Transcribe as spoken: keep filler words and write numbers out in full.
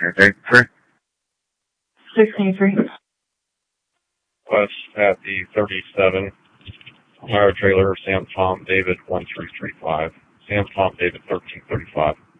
thirty-three. sixteen three. West at the thirty-seven. Fire trailer, Sam Tom David one three three five. Sam Tom David thirteen thirty-five.